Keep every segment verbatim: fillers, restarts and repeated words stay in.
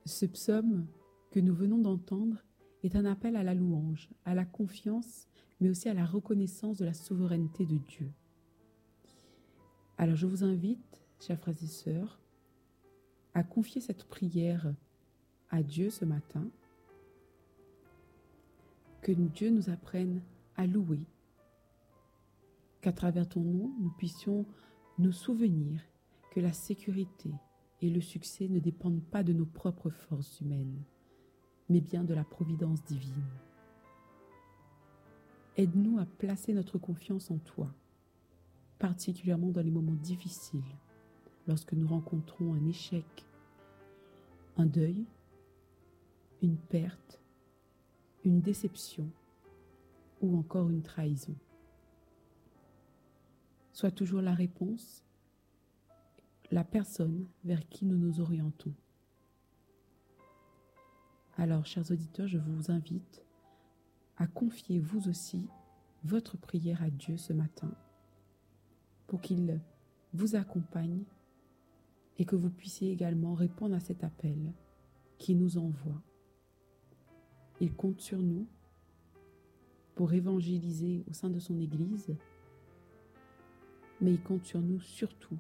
Ce psaume que nous venons d'entendre est un appel à la louange, à la confiance, mais aussi à la reconnaissance de la souveraineté de Dieu. Alors je vous invite, chers frères et sœurs, à confier cette prière à Dieu ce matin, que Dieu nous apprenne à louer, qu'à travers ton nom, nous puissions nous souvenir que la sécurité et le succès ne dépendent pas de nos propres forces humaines, mais bien de la providence divine. Aide-nous à placer notre confiance en toi, particulièrement dans les moments difficiles, lorsque nous rencontrons un échec, un deuil, une perte, une déception ou encore une trahison. Sois toujours la réponse, la personne vers qui nous nous orientons. Alors, chers auditeurs, je vous invite à confier vous aussi votre prière à Dieu ce matin pour qu'il vous accompagne et que vous puissiez également répondre à cet appel qui nous envoie. Il compte sur nous pour évangéliser au sein de son Église, mais il compte sur nous surtout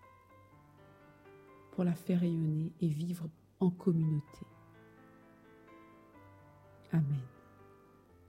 pour la faire rayonner et vivre en communauté. Amen.